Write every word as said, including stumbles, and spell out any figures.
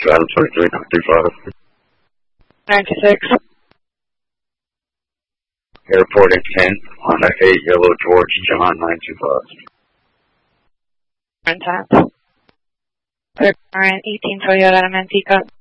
Adam twenty-three ninety-five. ninety-six. Airport at ten on F eight Yellow George John nine two five. Current time. Clear current eighteen Toyota Mantica.